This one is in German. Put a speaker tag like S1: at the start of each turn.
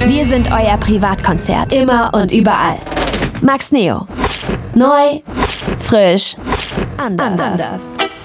S1: Wir sind euer Privatkonzert. Immer und überall. Max Neo. Neu, frisch, anders.